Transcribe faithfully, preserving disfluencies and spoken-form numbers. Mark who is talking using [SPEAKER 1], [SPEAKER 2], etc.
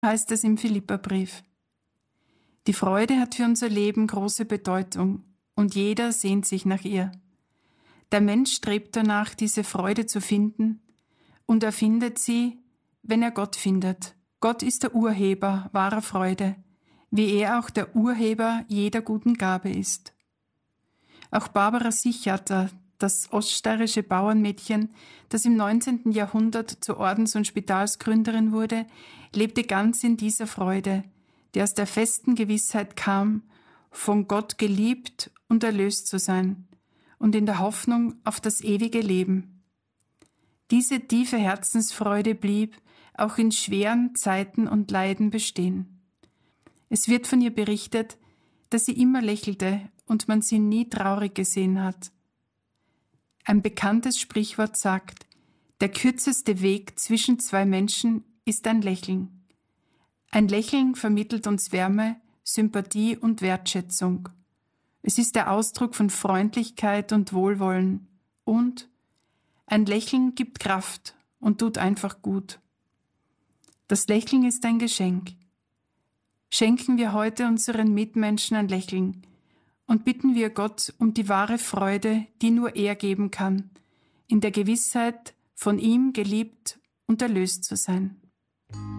[SPEAKER 1] heißt es im Philipperbrief. Die Freude hat für unser Leben große Bedeutung und jeder sehnt sich nach ihr. Der Mensch strebt danach, diese Freude zu finden, und er findet sie, wenn er Gott findet. Gott ist der Urheber wahrer Freude, wie er auch der Urheber jeder guten Gabe ist. Auch Barbara Sichater, das oststeirische Bauernmädchen, das im neunzehnten Jahrhundert zur Ordens- und Spitalsgründerin wurde, lebte ganz in dieser Freude, die aus der festen Gewissheit kam, von Gott geliebt und erlöst zu sein und in der Hoffnung auf das ewige Leben. Diese tiefe Herzensfreude blieb auch in schweren Zeiten und Leiden bestehen. Es wird von ihr berichtet, dass sie immer lächelte und man sie nie traurig gesehen hat. Ein bekanntes Sprichwort sagt, der kürzeste Weg zwischen zwei Menschen ist ein Lächeln. Ein Lächeln vermittelt uns Wärme, Sympathie und Wertschätzung. Es ist der Ausdruck von Freundlichkeit und Wohlwollen und ein Lächeln gibt Kraft und tut einfach gut. Das Lächeln ist ein Geschenk. Schenken wir heute unseren Mitmenschen ein Lächeln und bitten wir Gott um die wahre Freude, die nur er geben kann, in der Gewissheit, von ihm geliebt und erlöst zu sein.